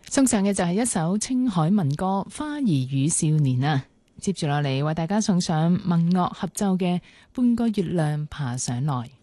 送上嘅就係一首青海民歌《花兒與少年》啊！接住落嚟為大家送上民樂合奏嘅《半個月亮爬上來》。